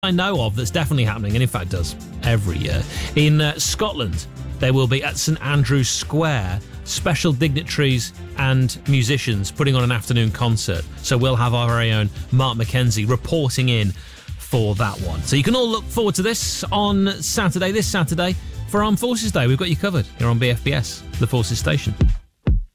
I know of that's definitely happening, and in fact does every year. In Scotland, there will be at St Andrew's Square special dignitaries and musicians putting on an afternoon concert. So we'll have our very own Mark Mackenzie reporting in for that one. So you can all look forward to this on Saturday, this Saturday, for Armed Forces Day. We've got you covered here on BFBS, the Forces Station.